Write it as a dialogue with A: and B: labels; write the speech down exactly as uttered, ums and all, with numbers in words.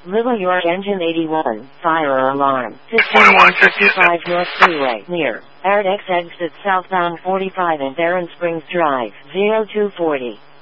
A: Little York Engine eighty-one, fire alarm. fifteen one fifty-five North Freeway, near Ardex exit southbound forty-five and Barron Springs Drive, zero two forty.